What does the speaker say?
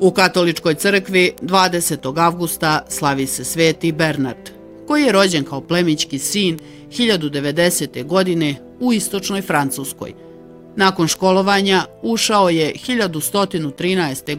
U katoličkoj crkvi 20. avgusta slavi se sveti Bernard, koji je rođen kao plemićki sin 1090. godine u istočnoj Francuskoj. Nakon školovanja ušao je 1113.